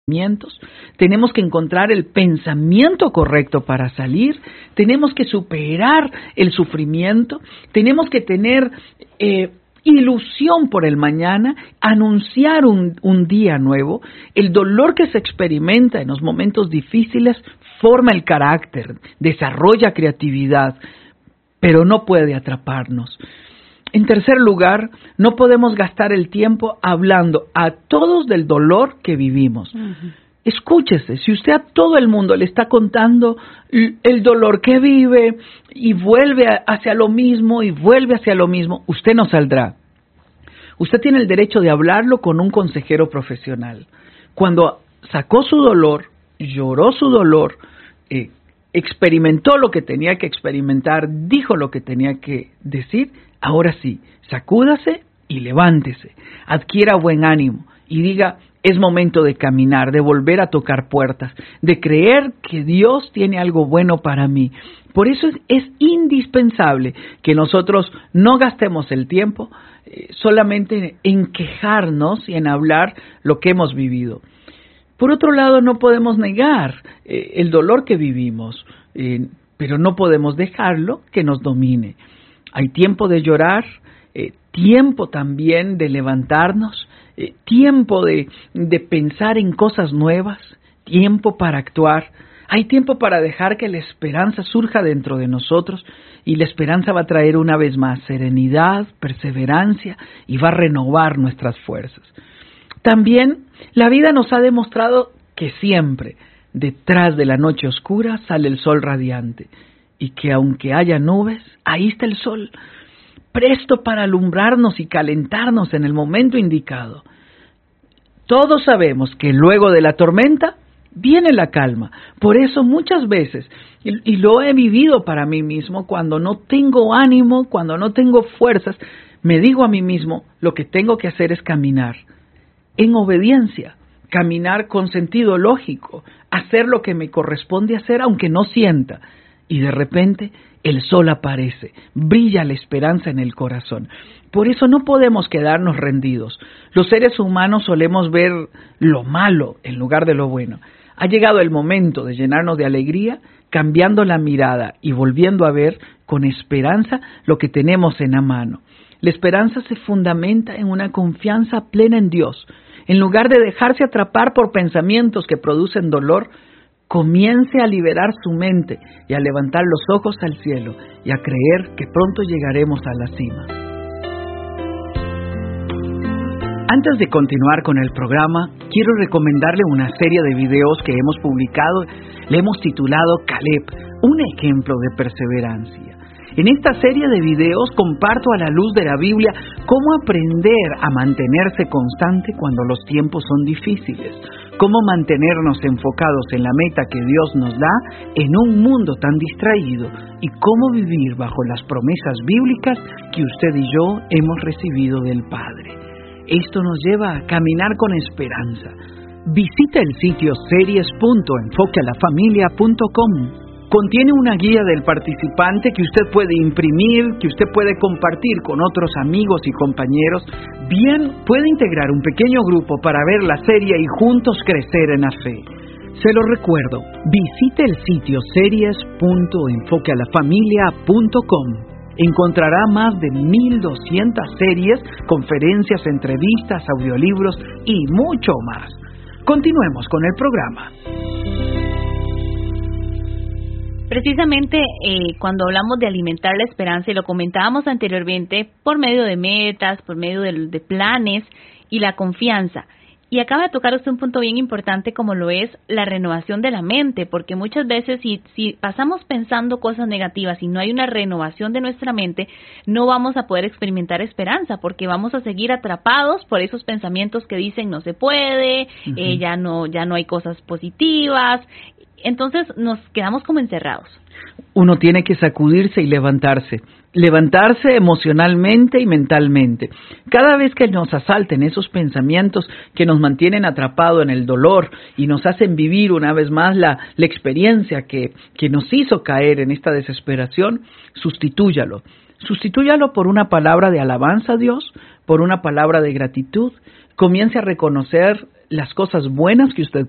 tenemos que encontrar el pensamiento correcto para salir, tenemos que superar el sufrimiento, tenemos que tener ilusión por el mañana, anunciar un día nuevo. El dolor que se experimenta en los momentos difíciles forma el carácter, desarrolla creatividad, pero no puede atraparnos. En tercer lugar, no podemos gastar el tiempo hablando a todos del dolor que vivimos. Uh-huh. Escúchese, si usted a todo el mundo le está contando el dolor que vive y vuelve hacia lo mismo y vuelve hacia lo mismo, usted no saldrá. Usted tiene el derecho de hablarlo con un consejero profesional. Cuando sacó su dolor, lloró su dolor, experimentó lo que tenía que experimentar, dijo lo que tenía que decir, ahora sí, sacúdase y levántese, adquiera buen ánimo y diga, es momento de caminar, de volver a tocar puertas, de creer que Dios tiene algo bueno para mí. Por eso es indispensable que nosotros no gastemos el tiempo solamente en quejarnos y en hablar lo que hemos vivido. Por otro lado, no podemos negar el dolor que vivimos, pero no podemos dejarlo que nos domine. Hay tiempo de llorar, tiempo también de levantarnos, tiempo de pensar en cosas nuevas, tiempo para actuar. Hay tiempo para dejar que la esperanza surja dentro de nosotros y la esperanza va a traer una vez más serenidad, perseverancia y va a renovar nuestras fuerzas. También la vida nos ha demostrado que siempre detrás de la noche oscura sale el sol radiante y que aunque haya nubes, ahí está el sol, presto para alumbrarnos y calentarnos en el momento indicado. Todos sabemos que luego de la tormenta viene la calma. Por eso muchas veces, y lo he vivido para mí mismo, cuando no tengo ánimo, cuando no tengo fuerzas, me digo a mí mismo, lo que tengo que hacer es caminar en obediencia, caminar con sentido lógico, hacer lo que me corresponde hacer aunque no sienta. Y de repente el sol aparece, brilla la esperanza en el corazón. Por eso no podemos quedarnos rendidos. Los seres humanos solemos ver lo malo en lugar de lo bueno. Ha llegado el momento de llenarnos de alegría, cambiando la mirada y volviendo a ver con esperanza lo que tenemos en la mano. La esperanza se fundamenta en una confianza plena en Dios. En lugar de dejarse atrapar por pensamientos que producen dolor, comience a liberar su mente y a levantar los ojos al cielo y a creer que pronto llegaremos a la cima. Antes de continuar con el programa, quiero recomendarle una serie de videos que hemos publicado. Le hemos titulado Caleb, un ejemplo de perseverancia. En esta serie de videos comparto a la luz de la Biblia cómo aprender a mantenerse constante cuando los tiempos son difíciles, cómo mantenernos enfocados en la meta que Dios nos da en un mundo tan distraído y cómo vivir bajo las promesas bíblicas que usted y yo hemos recibido del Padre. Esto nos lleva a caminar con esperanza. Visita el sitio series.enfoquealafamilia.com. Contiene una guía del participante que usted puede imprimir, que usted puede compartir con otros amigos y compañeros. Bien, puede integrar un pequeño grupo para ver la serie y juntos crecer en la fe. Se lo recuerdo, visite el sitio series.enfoquealafamilia.com. Encontrará más de 1,200 series, conferencias, entrevistas, audiolibros y mucho más. Continuemos con el programa. Precisamente cuando hablamos de alimentar la esperanza, y lo comentábamos anteriormente, por medio de metas, por medio de planes y la confianza. Y acaba de tocar usted un punto bien importante como lo es la renovación de la mente, porque muchas veces si pasamos pensando cosas negativas y no hay una renovación de nuestra mente, no vamos a poder experimentar esperanza, porque vamos a seguir atrapados por esos pensamientos que dicen no se puede, ya no hay cosas positivas. Entonces nos quedamos como encerrados. Uno tiene que sacudirse y levantarse emocionalmente y mentalmente. Cada vez que nos asalten esos pensamientos que nos mantienen atrapados en el dolor y nos hacen vivir una vez más la experiencia que nos hizo caer en esta desesperación, sustitúyalo. Sustitúyalo por una palabra de alabanza a Dios, por una palabra de gratitud. Comience a reconocer las cosas buenas que usted